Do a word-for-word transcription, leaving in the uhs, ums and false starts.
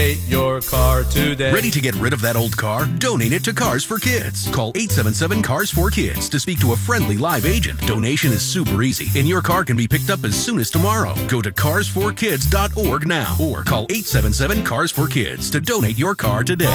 your car today. Ready to get rid of that old car? Donate it to Cars for Kids. Call eight seven seven, C A R S for Kids to speak to a friendly live agent. Donation is super easy, and your car can be picked up as soon as tomorrow. Go to cars for kids dot org now or call eight seven seven, C A R S for Kids to donate your car today.